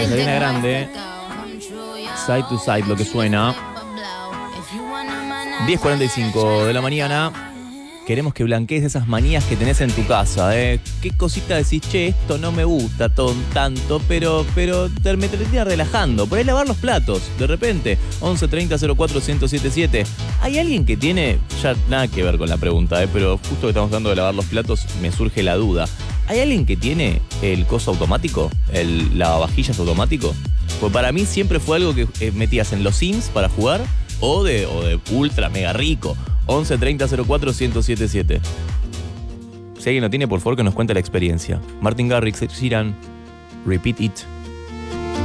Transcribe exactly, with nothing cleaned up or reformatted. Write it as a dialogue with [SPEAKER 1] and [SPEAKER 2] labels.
[SPEAKER 1] Ariana Grande. Side to side, lo que suena. diez cuarenta y cinco de la mañana. Queremos que blanquees esas manías que tenés en tu casa, ¿eh? ¿Qué cosita decís? Che, esto no me gusta ton, tanto, pero, pero te, me termina relajando. Por ahí lavar los platos, de repente. once treinta cero cuatro ciento setenta y siete. ¿Hay alguien que tiene, ya nada que ver con la pregunta, ¿eh? Pero justo que estamos hablando de lavar los platos, me surge la duda. ¿Hay alguien que tiene el coso automático? ¿El lavavajillas automático? Pues para mí siempre fue algo que eh, metías en los Sims para jugar o de, o de ultra mega rico. once treinta cero cuatro ciento setenta y siete. Si alguien lo tiene, por favor que nos cuente la experiencia. Martin Garrix, Ed Sheeran, Repeat It.